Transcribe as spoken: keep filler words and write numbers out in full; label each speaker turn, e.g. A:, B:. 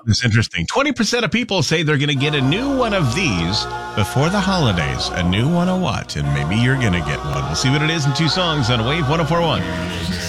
A: It's interesting. twenty percent of people say they're going to get a new one of these before the holidays. A new one of what? And maybe you're going to get one. We'll see what it is in two songs on Wave one oh four point one.